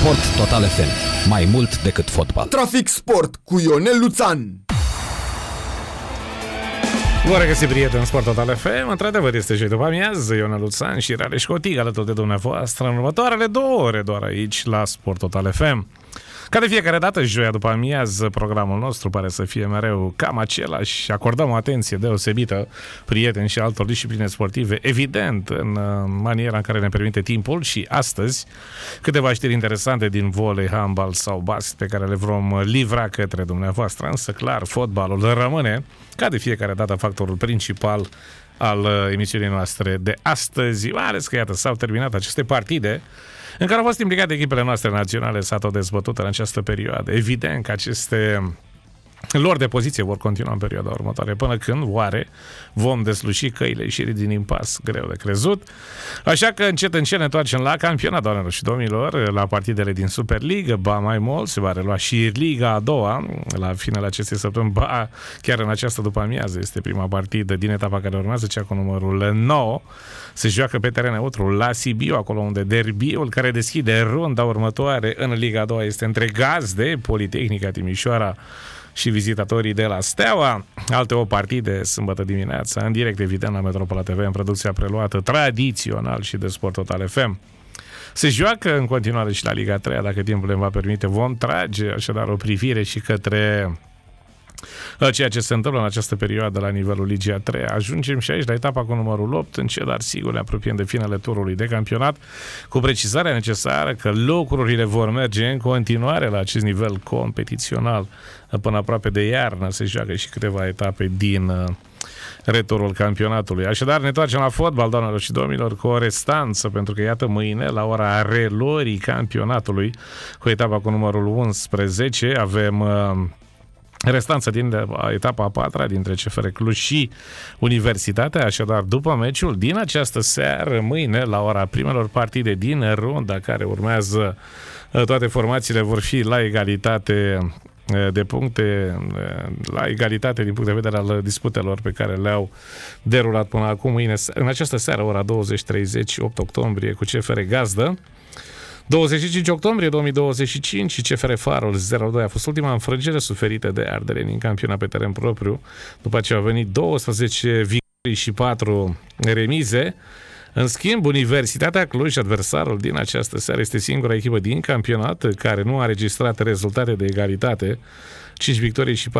Sport Total FM. Mai mult decât fotbal. Trafic Sport cu Ionel Luțan. Vă regăsim, prieteni, Sport Total FM. Într-adevăr, este joi după amiază. Ionel Luțan și Rareș Cotig alături de dumneavoastră în următoarele 2 ore doar aici la Sport Total FM. Ca de fiecare dată, joia după amiază, programul nostru pare să fie mereu cam același. Acordăm o atenție deosebită prieteni și altor discipline sportive, evident, în maniera în care ne permite timpul. Și astăzi, câteva știri interesante din volei, handbal sau basket pe care le vom livra către dumneavoastră. Însă, clar, fotbalul rămâne, ca de fiecare dată, factorul principal al emisiunii noastre de astăzi. Mai ales că, iată, s-au terminat aceste partide în care au fost implicate echipele noastre naționale, s-a tot dezbătut în această perioadă. Evident că aceste lor de poziție vor continua în perioada următoare. Până când, oare, vom desluși căile ieșirii din impas? Greu de crezut. Așa că încet ne întoarcem la campionat, doamnelor și domnilor, la partidele din Superliga. Ba mai mult, se va relua și Liga a doua la finele acestei săptămâni. Ba, chiar în această după-amiază este prima partidă din etapa care urmează, cea cu numărul 9. Se joacă pe teren neutru la Sibiu, acolo unde derbiul care deschide runda următoare în Liga a doua este între gazde, Politehnica Timișoara și vizitatorii de la Steaua. Alte 8 partide sâmbătă dimineața, în direct, evident, la Metropola TV, în producția preluată tradițional și de Sport Total FM. Se joacă în continuare și la Liga 3, dacă timpul ne va permite. Vom trage așadar o privire și către ceea ce se întâmplă în această perioadă la nivelul Ligii a 3. Ajungem și aici la etapa cu numărul 8, încet, dar sigur ne apropiem de finele turului de campionat, cu precizarea necesară că lucrurile vor merge în continuare la acest nivel competițional până aproape de iarnă. Se joacă și câteva etape din returul campionatului. Așadar, ne întoarcem la fotbal, doamnelor și domnilor, cu o restanță, pentru că, iată, mâine, la ora reluării campionatului, cu etapa cu numărul 11, avem restanța din etapa a 4-a dintre CFR Cluj și Universitatea. Așadar, după meciul din această seară, mâine, la ora primelor partide din runda care urmează, toate formațiile vor fi la egalitate de puncte, la egalitate din punct de vedere al disputelor pe care le-au derulat până acum. Mâine, în această seară, ora 20:30, 8 octombrie, cu CFR gazdă. 25 octombrie 2025 și CFR Farul 0-2 a fost ultima înfrângere suferită de ardeleni în campionat pe teren propriu, după ce au venit 12 victorii și 4 remize. În schimb, Universitatea Cluj, adversarul din această seară, este singura echipă din campionat care nu a registrat rezultate de egalitate, 5 victorii și 4